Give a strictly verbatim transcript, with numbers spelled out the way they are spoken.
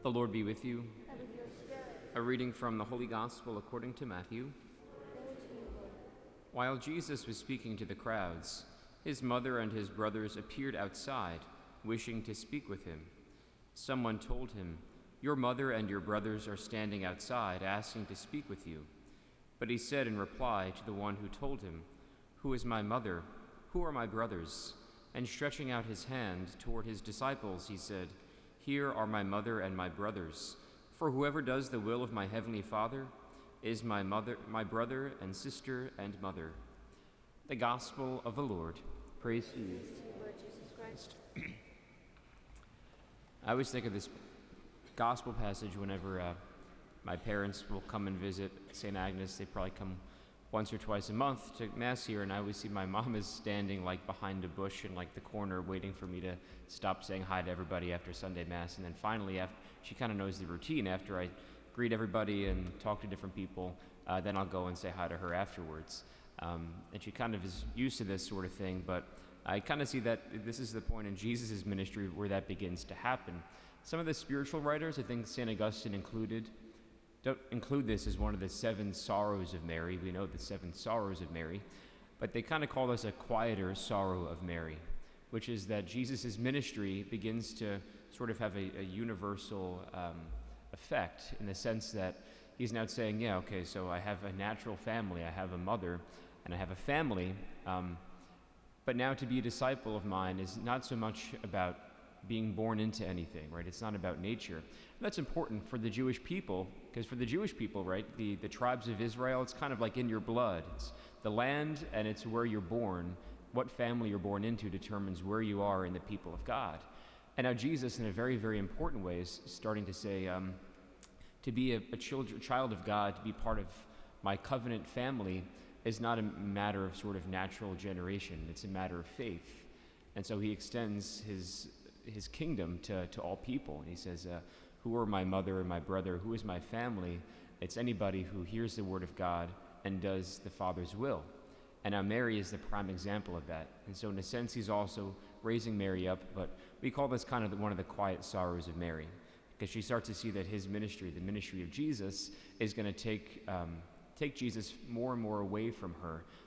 The Lord be with you. And with your spirit. A reading from the Holy Gospel according to Matthew. Glory to you, Lord. While Jesus was speaking to the crowds, his mother and his brothers appeared outside, wishing to speak with him. Someone told him, "Your mother and your brothers are standing outside, asking to speak with you." But he said in reply to the one who told him, "Who is my mother? Who are my brothers?" And stretching out his hand toward his disciples, he said, "Here are my mother and my brothers. For whoever does the will of my heavenly Father is my mother, my brother and sister and mother." The Gospel of the Lord. Praise to you, Lord Jesus Christ. I always think of this gospel passage whenever uh, my parents will come and visit Saint Agnes. They probably come once or twice a month to Mass here, and I always see my mom is standing like behind a bush in like the corner waiting for me to stop saying hi to everybody after Sunday Mass. And then finally, after, she kind of knows the routine. After I greet everybody and talk to different people, uh, then I'll go and say hi to her afterwards. Um, and she kind of is used to this sort of thing, but I kind of see that this is the point in Jesus' ministry where that begins to happen. Some of the spiritual writers, I think Saint Augustine included, don't include this as one of the seven sorrows of Mary. We know the seven sorrows of Mary, but they kind of call this a quieter sorrow of Mary, which is that Jesus' ministry begins to sort of have a, a universal um, effect in the sense that he's now saying, yeah, okay, so I have a natural family, I have a mother, and I have a family, um, but now to be a disciple of mine is not so much about being born into anything, right? It's not about nature. And that's important for the Jewish people, because for the Jewish people, right, the, the tribes of Israel, it's kind of like in your blood. It's the land and it's where you're born. What family you're born into determines where you are in the people of God. And now Jesus, in a very, very important way, is starting to say, um, to be a, a child, child of God, to be part of my covenant family, is not a matter of sort of natural generation. It's a matter of faith. And so he extends his his kingdom to, to all people. And he says, uh, who are my mother and my brother? Who is my family? It's anybody who hears the word of God and does the Father's will. And now Mary is the prime example of that. And so in a sense, he's also raising Mary up, but we call this kind of the, one of the quiet sorrows of Mary, because she starts to see that his ministry, the ministry of Jesus, is going to take um, take Jesus more and more away from her,